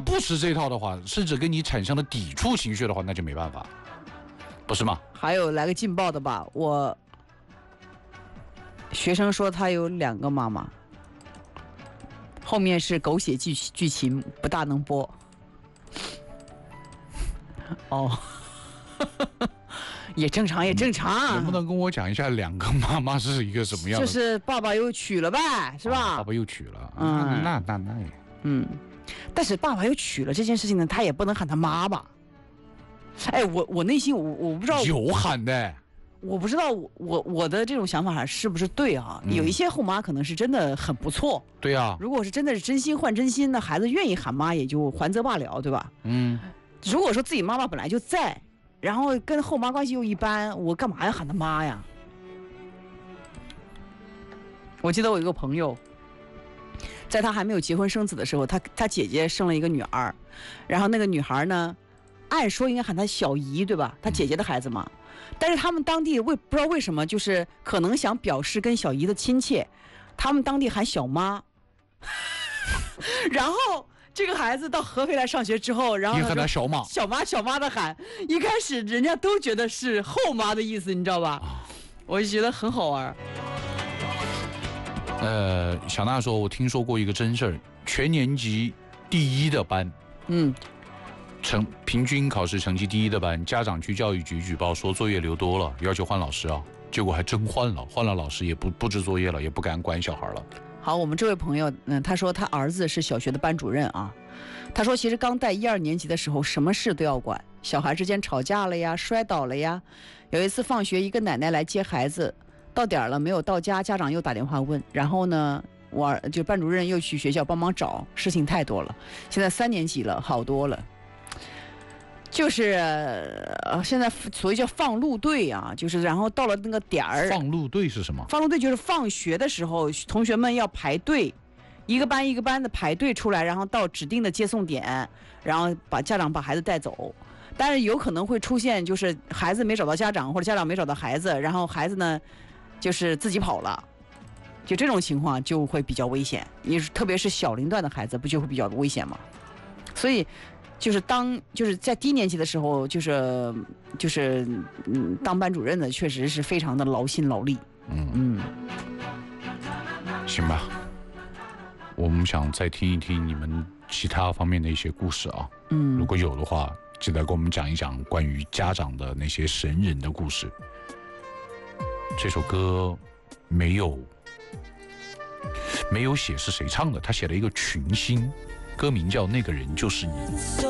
不吃这套的话，甚至跟你产生了抵触情绪的话，那就没办法，不是吗？ 还有来个劲爆的吧，我学生说他有2个妈妈，后面是狗血剧情，不大能播。哦，也正常，也正常。 能不能跟我讲一下2个妈妈是一个什么样的？ 就是爸爸又娶了呗，是吧？ 爸爸又娶了，那也， 但是爸爸又娶了这件事情呢，他也不能喊他妈吧？哎，我内心我不知道有喊的。 我不知道我的这种想法是不是对啊？有一些后妈可能是真的很不错， 对啊。 如果是真的是真心换真心，那孩子愿意喊妈也就还则罢了，对吧？如果说自己妈妈本来就在，然后跟后妈关系又一般，我干嘛要喊她妈呀？我记得我有一个朋友，在他还没有结婚生子的时候，他姐姐生了一个女儿，然后那个女孩呢，按说应该喊她小姨，对吧？她姐姐的孩子嘛。但是他们当地不知道为什么，就是可能想表示跟小姨的亲切，他们当地喊小妈。然后这个孩子到合肥来上学之后，然后你喊他小妈， 小妈的喊，一开始人家都觉得是后妈的意思，你知道吧？我就觉得很好玩。 小娜说，我听说过一个真事儿，全年级第1的班，平均考试成绩第1的班，家长去教育局举报说作业留多了，要求换老师啊，结果还真换了老师也不布置作业了，也不敢管小孩了。 好，我们这位朋友，他说他儿子是小学的班主任啊，他说其实刚带1、2年级的时候，什么事都要管，小孩之间吵架了呀，摔倒了呀。有一次放学，一个奶奶来接孩子，到点了没有到家，家长又打电话问，然后呢，就班主任又去学校帮忙找，事情太多了。现在3年级了，好多了。就是现在所谓叫放路队啊，就是然后到了那个点儿。 放路队是什么？ 放路队就是放学的时候，同学们要排队，一个班一个班的排队出来，然后到指定的接送点，然后家长把孩子带走。但是有可能会出现，就是孩子没找到家长，或者家长没找到孩子，然后孩子呢，就是自己跑了，就这种情况就会比较危险。特别是小龄段的孩子，不就会比较危险吗？所以。就是在低年级的时候，当班主任的确实是非常的劳心劳力。 行吧，我们想再听一听你们其他方面的一些故事啊。如果有的话，记得跟我们讲一讲关于家长的那些神人的故事。这首歌没有写是谁唱的，他写了一个群星，歌名叫《那个人就是你》。